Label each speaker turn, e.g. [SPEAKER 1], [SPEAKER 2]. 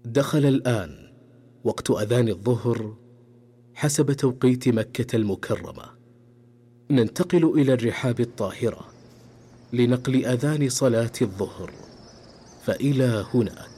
[SPEAKER 1] دخل الآن وقت أذان الظهر حسب توقيت مكة المكرمة. ننتقل إلى الرحاب الطاهرة لنقل أذان صلاة الظهر، فإلى هناك.